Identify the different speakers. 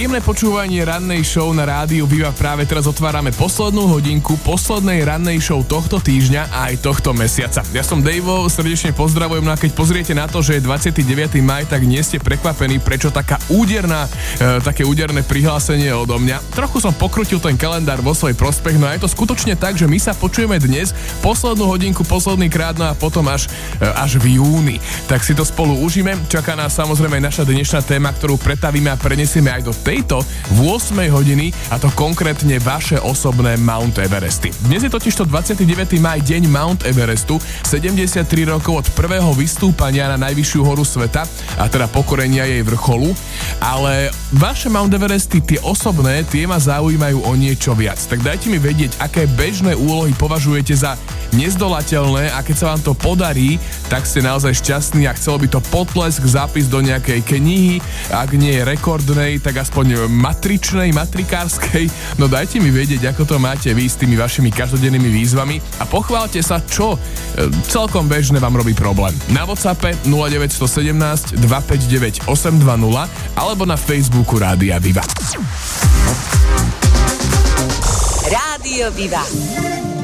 Speaker 1: Príjemné počúvanie rannej show na rádiu Viva. Práve teraz otvárame poslednú hodinku poslednej rannej show tohto týždňa a aj tohto mesiaca. Ja som Dejvo, srdečne pozdravujem, no a keď pozriete na to, že je 29. maj, tak nie ste prekvapení, prečo také úderné prihlásenie odo mňa. Trochu som pokrutil ten kalendár vo svoj prospech, no a je to skutočne tak, že my sa počujeme dnes poslednú hodinku, posledný krát, no a potom až v júni. Tak si to spolu užíme. Čaká nás samozrejme aj naša dnešná téma, ktorú pretavíme a prenesieme aj do tejto v 8 hodiny, a to konkrétne vaše osobné Mount Everesty. Dnes je totižto 29. maj, deň Mount Everestu, 73 rokov od prvého vystúpania na najvyššiu horu sveta, a teda pokorenia jej vrcholu, ale vaše Mount Everesty, tie osobné, tie ma zaujímajú o niečo viac. Tak dajte mi vedieť, aké bežné úlohy považujete za nezdolateľné, a keď sa vám to podarí, tak ste naozaj šťastní a chcelo by to potlesk, zápis do nejakej knihy, ak nie je rekordnej, tak aspoň matrikárskej. No dajte mi vedieť, ako to máte vy s tými vašimi každodennými výzvami a pochválte sa, čo celkom bežné vám robí problém. Na WhatsAppe 0917 259 820 alebo na Facebooku Rádia Viva.
Speaker 2: Rádio Viva.